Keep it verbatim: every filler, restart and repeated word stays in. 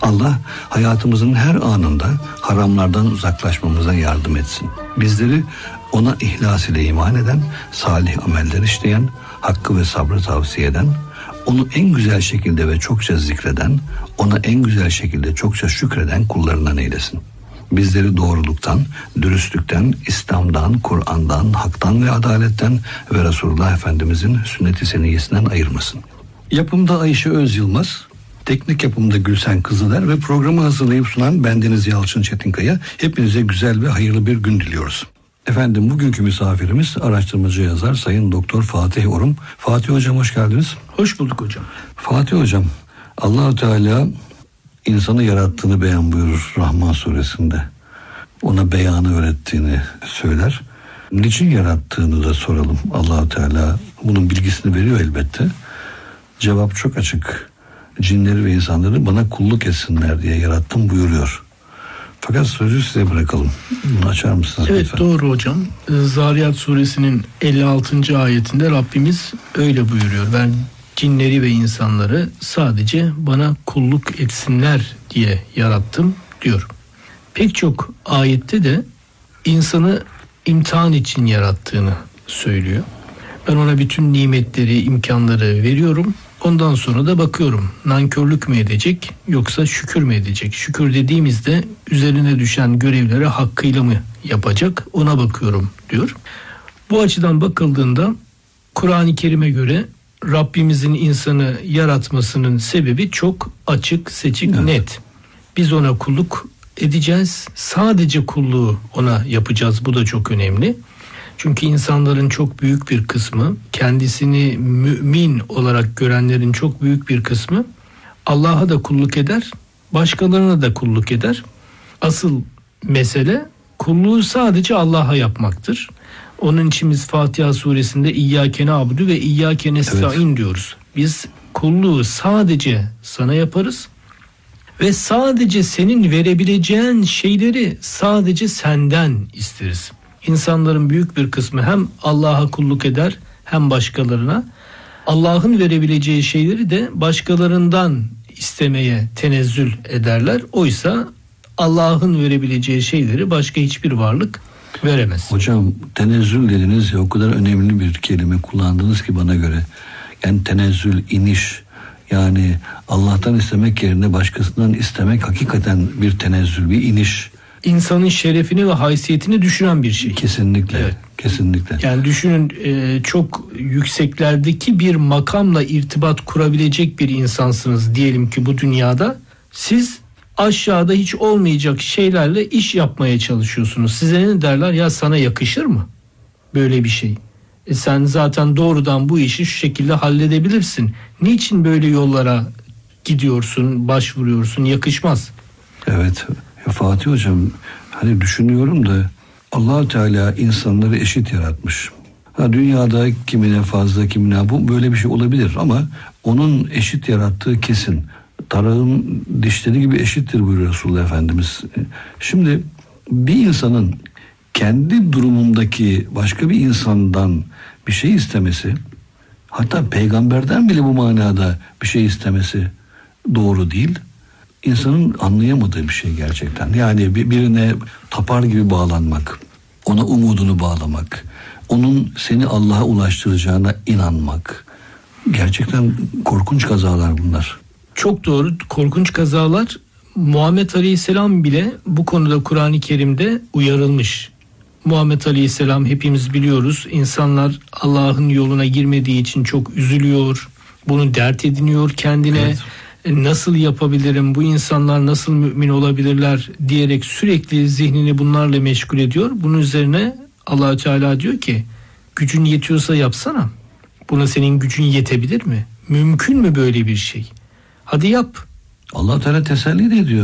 Allah hayatımızın her anında haramlardan uzaklaşmamıza yardım etsin. Bizleri ona ihlas ile iman eden, salih ameller işleyen, hakkı ve sabrı tavsiye eden, onu en güzel şekilde ve çokça zikreden, ona en güzel şekilde çokça şükreden kullarından eylesin. Bizleri doğruluktan, dürüstlükten, İslam'dan, Kur'an'dan, haktan ve adaletten ve Resulullah Efendimizin sünnet-i seniyyesinden ayırmasın. Yapımda Ayşe Öz Yılmaz, teknik yapımda Gülsen Kızıler ve programı hazırlayıp sunan bendeniz Yalçın Çetinkaya. Hepinize güzel ve hayırlı bir gün diliyoruz. Efendim, bugünkü misafirimiz araştırmacı yazar Sayın Doktor Fatih Orum. Fatih Hocam, hoş geldiniz. Hoş bulduk hocam. Fatih Hocam, Allah-u Teala insanı yarattığını beyan buyurur Rahman suresinde. Ona beyanı öğrettiğini söyler. Niçin yarattığını da soralım. Allah-u Teala bunun bilgisini veriyor elbette. Cevap çok açık. Cinleri ve insanları bana kulluk etsinler diye yarattım buyuruyor. Fakat sözü size bırakalım. Bunu açar mısınız evet, lütfen? Doğru hocam. Zariyat suresinin elli altıncı ayetinde Rabbimiz öyle buyuruyor. Ben cinleri ve insanları sadece bana kulluk etsinler diye yarattım diyor. Pek çok ayette de insanı imtihan için yarattığını söylüyor. Ben ona bütün nimetleri, imkanları veriyorum. Ondan sonra da bakıyorum, nankörlük mü edecek yoksa şükür mü edecek? Şükür dediğimizde üzerine düşen görevleri hakkıyla mı yapacak, ona bakıyorum diyor. Bu açıdan bakıldığında Kur'an-ı Kerim'e göre Rabbimizin insanı yaratmasının sebebi çok açık, seçik, evet. net. Biz ona kulluk edeceğiz, sadece kulluğu ona yapacağız, bu da çok önemli. Çünkü insanların çok büyük bir kısmı, kendisini mümin olarak görenlerin çok büyük bir kısmı Allah'a da kulluk eder, başkalarına da kulluk eder. Asıl mesele kulluğu sadece Allah'a yapmaktır. Onun için biz Fatiha suresinde İyyâke na'budu ve İyyâke nestaîn evet. diyoruz. Biz kulluğu sadece sana yaparız ve sadece senin verebileceğin şeyleri sadece senden isteriz. İnsanların büyük bir kısmı hem Allah'a kulluk eder hem başkalarına. Allah'ın verebileceği şeyleri de başkalarından istemeye tenezzül ederler. Oysa Allah'ın verebileceği şeyleri başka hiçbir varlık veremez. Hocam, tenezzül dediniz ya, o kadar önemli bir kelime kullandınız ki bana göre. Yani tenezzül, iniş, yani Allah'tan istemek yerine başkasından istemek hakikaten bir tenezzül, bir iniş. İnsanın şerefini ve haysiyetini düşüren bir şey. Kesinlikle, evet. kesinlikle. Yani düşünün, e, çok yükseklerdeki bir makamla irtibat kurabilecek bir insansınız diyelim ki bu dünyada. Siz aşağıda hiç olmayacak şeylerle iş yapmaya çalışıyorsunuz. Size ne derler? Ya sana yakışır mı böyle bir şey? E sen zaten doğrudan bu işi şu şekilde halledebilirsin. Niçin böyle yollara gidiyorsun, başvuruyorsun? Yakışmaz. Evet. Ya Fatih Hocam, hani düşünüyorum da Allah Teala insanları eşit yaratmış. Ha, dünyada kimine fazla, kimine bu böyle bir şey olabilir ama onun eşit yarattığı kesin. Tarağın dişleri gibi eşittir buyuruyor Resulullah Efendimiz. Şimdi bir insanın kendi durumundaki başka bir insandan bir şey istemesi, hatta peygamberden bile bu manada bir şey istemesi doğru değil. İnsanın anlayamadığı bir şey gerçekten. Yani birine tapar gibi bağlanmak, ona umudunu bağlamak, onun seni Allah'a ulaştıracağına inanmak. Gerçekten korkunç kazalar bunlar. Çok doğru, korkunç kazalar. Muhammed Aleyhisselam bile bu konuda Kur'an-ı Kerim'de uyarılmış. Muhammed Aleyhisselam, hepimiz biliyoruz, insanlar Allah'ın yoluna girmediği için çok üzülüyor, bunu dert ediniyor kendine. Evet. Nasıl yapabilirim, bu insanlar nasıl mümin olabilirler diyerek sürekli zihnini bunlarla meşgul ediyor. Bunun üzerine Allah Teala diyor ki, gücün yetiyorsa yapsana. Buna senin gücün yetebilir mi? Mümkün mü böyle bir şey? Hadi yap. Allah Teala teselli de ediyor.